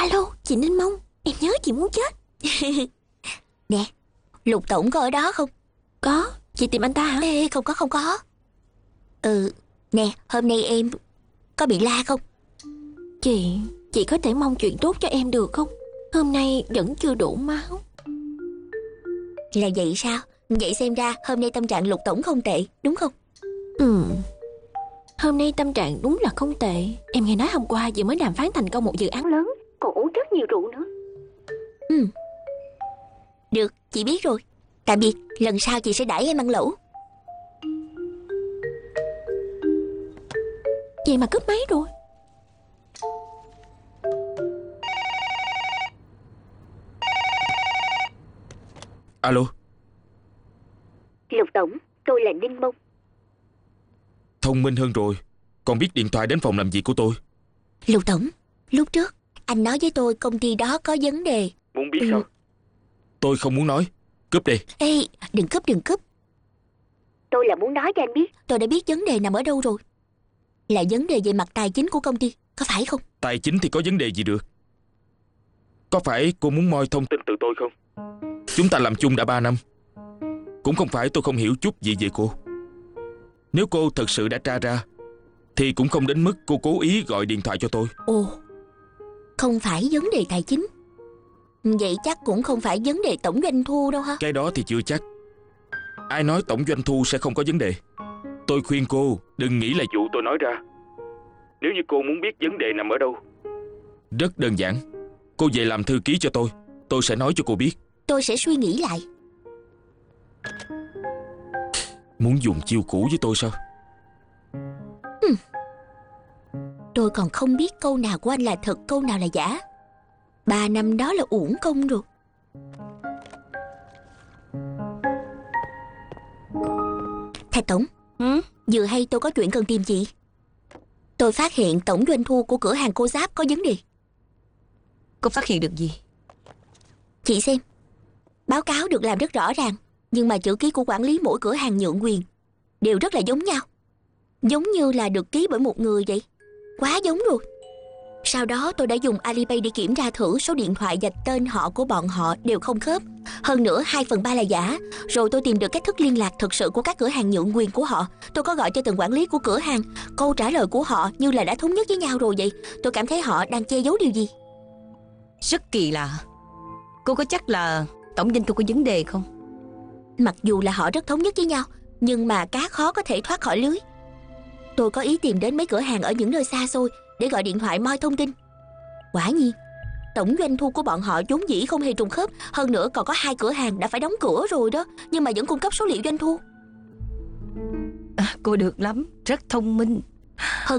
Alo, chị Ninh Mông, em nhớ chị muốn chết. Nè, Lục tổng có ở đó không? Có, chị tìm anh ta hả? Ê, không có. Nè, hôm nay em có bị la không? Chị có thể mong chuyện tốt cho em được không? Hôm nay vẫn chưa đủ máu. Là vậy sao? Vậy xem ra hôm nay tâm trạng Lục tổng không tệ, đúng không? Hôm nay tâm trạng đúng là không tệ. Em nghe nói hôm qua vừa mới đàm phán thành công một dự án lớn, còn uống rất nhiều rượu nữa. Được, chị biết rồi. Tạm biệt, lần sau chị sẽ đãi em ăn lẩu. Vậy mà cướp máy rồi. Alo. Lục tổng, tôi là Ninh Mông. Thông minh hơn rồi, còn biết điện thoại đến phòng làm việc của tôi. Lục tổng, lúc trước anh nói với tôi công ty đó có vấn đề. Muốn biết sao? Tôi không muốn nói. Cúp đi. Ê, đừng cúp. Tôi là muốn nói cho anh biết tôi đã biết vấn đề nằm ở đâu rồi. Là vấn đề về mặt tài chính của công ty, có phải không? Tài chính thì có vấn đề gì được? Có phải cô muốn moi thông tin từ tôi không? Chúng ta làm chung đã 3 năm. Cũng không phải tôi không hiểu chút gì về cô. Nếu cô thật sự đã tra ra thì cũng không đến mức cô cố ý gọi điện thoại cho tôi. Ồ, không phải vấn đề tài chính. Vậy chắc cũng không phải vấn đề tổng doanh thu đâu ha? Cái đó thì chưa chắc. Ai nói tổng doanh thu sẽ không có vấn đề. Tôi khuyên cô đừng nghĩ là vụ tôi nói ra. Nếu như cô muốn biết vấn đề nằm ở đâu, rất đơn giản. Cô về làm thư ký cho tôi sẽ nói cho cô biết. Tôi sẽ suy nghĩ lại. Muốn dùng chiêu cũ với tôi sao? Tôi còn không biết câu nào của anh là thật, câu nào là giả. 3 năm đó là uổng công rồi. Thạch tổng, vừa hay tôi có chuyện cần tìm chị. Tôi phát hiện tổng doanh thu của cửa hàng cô Giáp có vấn đề. Cô phát hiện được gì? Chị xem, báo cáo được làm rất rõ ràng, nhưng mà chữ ký của quản lý mỗi cửa hàng nhượng quyền đều rất là giống nhau. Giống như là được ký bởi một người vậy. Quá giống rồi. Sau đó tôi đã dùng Alipay để kiểm tra thử số điện thoại và tên họ của bọn họ đều không khớp. Hơn nữa 2/3 là giả. Rồi tôi tìm được cách thức liên lạc thực sự của các cửa hàng nhượng quyền của họ. Tôi có gọi cho từng quản lý của cửa hàng. Câu trả lời của họ như là đã thống nhất với nhau rồi vậy. Tôi cảm thấy họ đang che giấu điều gì. Rất kỳ lạ. Cô có chắc là tổng doanh thu có vấn đề không? Mặc dù là họ rất thống nhất với nhau, nhưng mà cá khó có thể thoát khỏi lưới. Tôi có ý tìm đến mấy cửa hàng ở những nơi xa xôi để gọi điện thoại moi thông tin. Quả nhiên, tổng doanh thu của bọn họ vốn dĩ không hề trùng khớp. Hơn nữa còn có 2 cửa hàng đã phải đóng cửa rồi đó, nhưng mà vẫn cung cấp số liệu doanh thu. Cô được lắm, rất thông minh. Hơn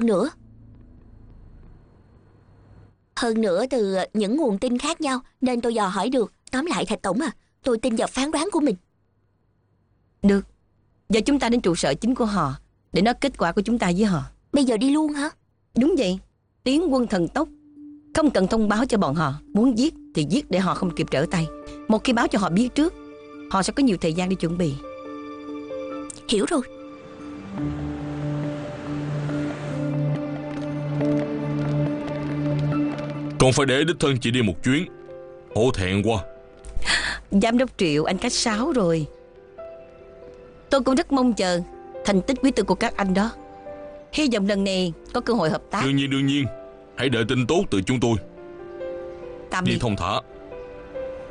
nữa từ những nguồn tin khác nhau nên tôi dò hỏi được. Tóm lại Thạch tổng à, tôi tin vào phán đoán của mình. Được, giờ chúng ta đến trụ sở chính của họ để nói kết quả của chúng ta với họ. Bây giờ đi luôn hả? Đúng vậy, tiến quân thần tốc. Không cần thông báo cho bọn họ. Muốn giết thì giết để họ không kịp trở tay. Một khi báo cho họ biết trước, họ sẽ có nhiều thời gian để chuẩn bị. Hiểu rồi. Còn phải để đích thân chị đi một chuyến. Hổ thẹn quá. Giám đốc Triệu, anh cách 6 rồi. Tôi cũng rất mong chờ thành tích quý tư của các anh đó. Hy vọng lần này có cơ hội hợp tác. Đương nhiên. Hãy đợi tin tốt từ chúng tôi. Tạm Đi biệt. thông thả.